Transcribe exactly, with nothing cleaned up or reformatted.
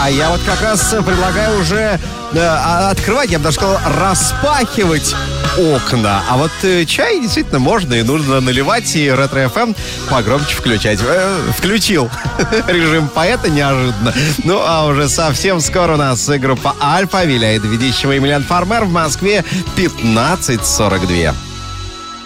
А я вот как раз предлагаю уже э, открывать, я бы даже сказал, распахивать окна. А вот э, чай действительно можно и нужно наливать, и Ретро-эф эм погромче включать. Э, включил режим поэта неожиданно. Ну, а уже совсем скоро у нас группа «Альфа» виляет ведущего Емельян Фармер в Москве пятнадцать сорок два.